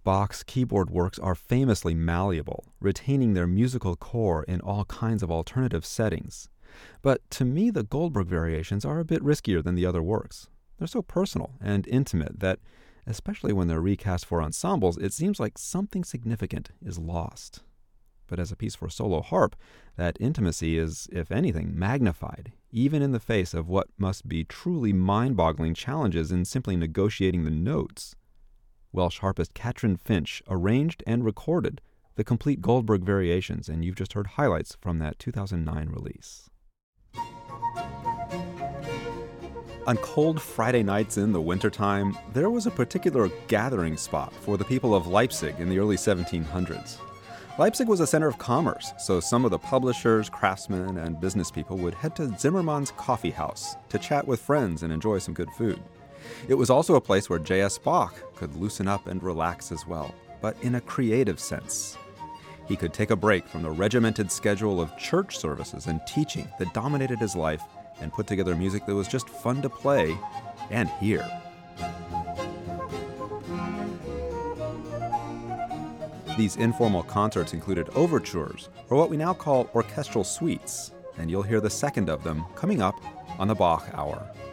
Bach's keyboard works are famously malleable, retaining their musical core in all kinds of alternative settings. But to me, the Goldberg variations are a bit riskier than the other works. They're so personal and intimate that, especially when they're recast for ensembles, it seems like something significant is lost. But as a piece for solo harp, that intimacy is, if anything, magnified, even in the face of what must be truly mind-boggling challenges in simply negotiating the notes. Welsh harpist Catrin Finch arranged and recorded the complete Goldberg variations, and you've just heard highlights from that 2009 release. On cold Friday nights in the wintertime, there was a particular gathering spot for the people of Leipzig in the early 1700s. Leipzig was a center of commerce, so some of the publishers, craftsmen, and business people would head to Zimmermann's Coffee House to chat with friends and enjoy some good food. It was also a place where J.S. Bach could loosen up and relax as well, but in a creative sense. He could take a break from the regimented schedule of church services and teaching that dominated his life and put together music that was just fun to play and hear. These informal concerts included overtures, or what we now call orchestral suites, and you'll hear the second of them coming up on the Bach Hour.